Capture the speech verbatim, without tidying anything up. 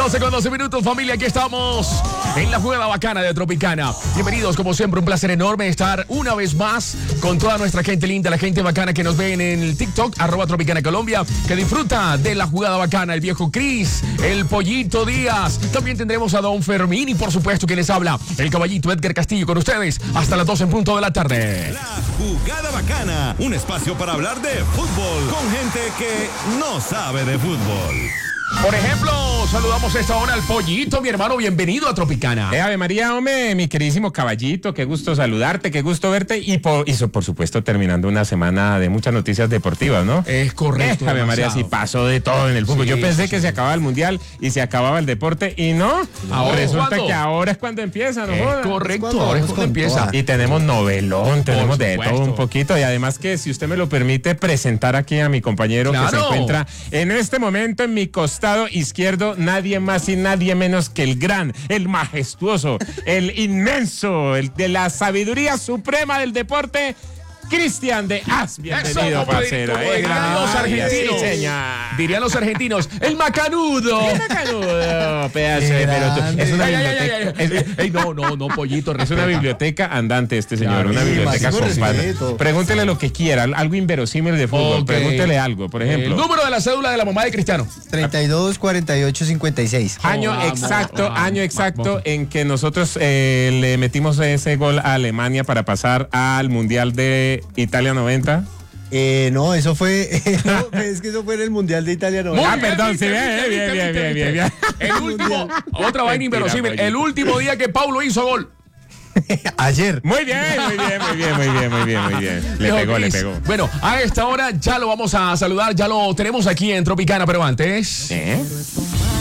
doce con doce minutos, familia, aquí estamos en la jugada bacana de Tropicana. Bienvenidos, como siempre, un placer enorme estar una vez más con toda nuestra gente linda, la gente bacana que nos ven en el TikTok, arroba Tropicana Colombia, que disfruta de la jugada bacana, el viejo Cris, el Pollito Díaz. También tendremos a Don Fermín y, por supuesto, quien les habla, el caballito Edgar Castillo, con ustedes hasta las doce en punto de la tarde. La jugada bacana, un espacio para hablar de fútbol con gente que no sabe de fútbol. Por ejemplo, saludamos a esta hora al Pollito, mi hermano, bienvenido a Tropicana. Eh, Ave María, hombre, mi queridísimo caballito, qué gusto saludarte, qué gusto verte y por, y so, por supuesto terminando una semana de muchas noticias deportivas, ¿no? Es correcto. Eh, Ave María, sí pasó de todo en el fútbol. Sí, Yo pensé sí, que sí. se acababa el mundial y se acababa el deporte y no. Ahora resulta es cuando. que ahora es cuando empieza, ¿no? Es joda? correcto, Es cuando ahora es vamos cuando con empieza. toda. Y tenemos novelón, tenemos Por de supuesto. todo un poquito. Y además que, si usted me lo permite, presentar aquí a mi compañero que se Claro. encuentra en este momento en mi costado izquierdo, nadie más y nadie menos que el gran, el majestuoso, el inmenso, el de la sabiduría suprema del deporte, Cristian de As. Bienvenido, Eso, como parcero. como Eh, dirían gran los María, argentinos. sí, señor. Dirían los argentinos, el macanudo. Qué macanudo, pedazo de pelotudo. Es una Ay, ay, ay, biblioteca. ay, ay. es- Ey, no, no, no, Pollito, Es una respeta. biblioteca andante este señor, Claro, una sí, biblioteca máximo con padre. respeto. Pregúntele lo que quiera, algo inverosímil de fútbol, Ok. pregúntele algo, por ejemplo. El número de la cédula de la mamá de Cristiano. treinta y dos, cuarenta y ocho, cincuenta y seis. Año Vamos, exacto, vamos, año exacto vamos. en que nosotros eh, le metimos ese gol a Alemania para pasar al Mundial de Italia noventa. Eh, no, eso fue. no, es que eso fue en el Mundial de Italia. No. Muy Ah, bien, perdón, viste, sí, bien, viste, bien, viste, bien, viste, bien, viste. bien, El último, otra vaina Mentira, inverosímil, Pollito. el último día que Paulo hizo gol. Ayer. Muy bien, muy bien, muy bien, muy bien, muy bien, muy bien. Le Dijo pegó, le Cris. pegó. Bueno, a esta hora ya lo vamos a saludar, ya lo tenemos aquí en Tropicana, pero antes... ¿Eh?